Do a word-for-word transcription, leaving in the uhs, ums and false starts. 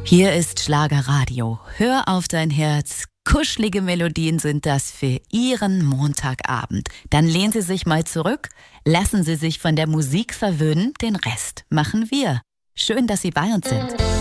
Hier ist Schlagerradio. Hör auf dein Herz. Kuschelige Melodien sind das für Ihren Montagabend. Dann lehnen Sie sich mal zurück, lassen Sie sich von der Musik verwöhnen, den Rest machen wir. Schön, dass Sie bei uns sind.